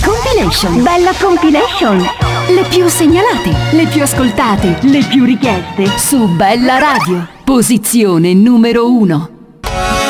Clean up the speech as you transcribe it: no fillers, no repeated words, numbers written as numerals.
Compilation. Bella compilation. Le più segnalate, le più ascoltate, Le più richieste. su Bella Radio. Posizione numero 1.